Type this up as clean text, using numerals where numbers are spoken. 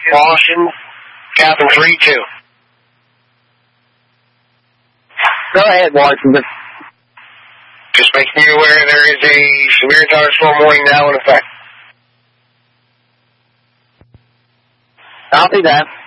Caution, Captain 3-2. Go ahead, Washington. Just making you aware there is a severe thunderstorm warning now in effect. Copy that.